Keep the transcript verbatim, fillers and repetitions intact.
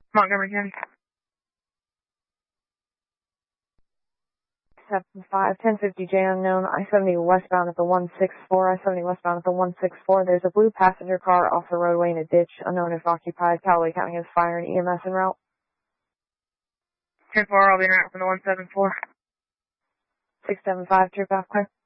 Montgomery County. seven five, ten fifty J unknown, I seventy westbound at the one six four, I seventy westbound at the one six four. There's a blue passenger car off the roadway in a ditch, unknown if occupied. Callaway County has fire and E M S en route. ten four, I'll be in route from the one seven four. six seven five, trip out clear.